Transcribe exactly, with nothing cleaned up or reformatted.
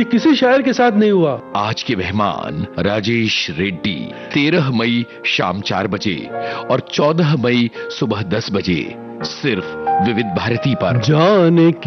किसी शायर के साथ नहीं हुआ। आज के मेहमान राजेश रेड्डी तेरह मई शाम चार बजे और चौदह मई सुबह दस बजे सिर्फ विविध भारती पर। जाने